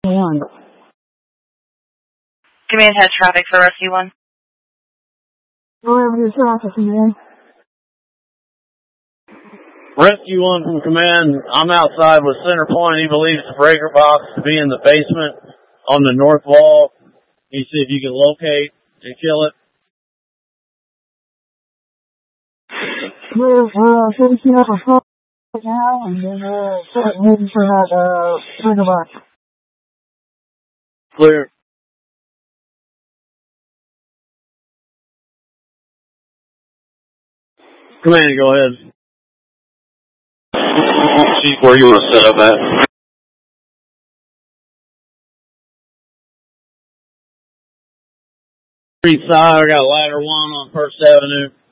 1. Command has traffic for Rescue 1. Wherever your traffic, man. Rescue 1 from command. I'm outside with Center Point. He believes the breaker box to be in the basement on the north wall. He see if you can locate and kill it. We're finishing up a phone right now, and then we're waiting for that breaker box. Clear. Command, go ahead. See where you want to set up at. Street side, I got ladder 1 on First Avenue.